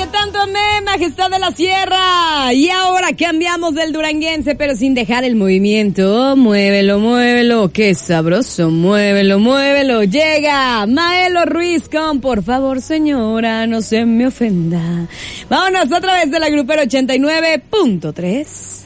que tanto amé, Majestad de la Sierra. Y ahora cambiamos del duranguense, pero sin dejar el movimiento. Muévelo, muévelo, qué sabroso, muévelo, muévelo. Llega Maelo Ruiz con Por favor señora, no se me ofenda. Vámonos a través de la Grupera 89.3.